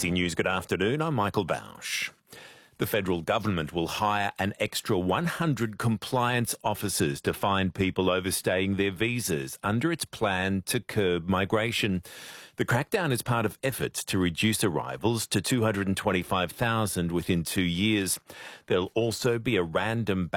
ABC News, good afternoon. I'm Michael Bausch. The federal government will hire an extra 100 compliance officers to find people overstaying their visas under its plan to curb migration. The crackdown is part of efforts to reduce arrivals to 225,000 within 2 years. There'll also be a random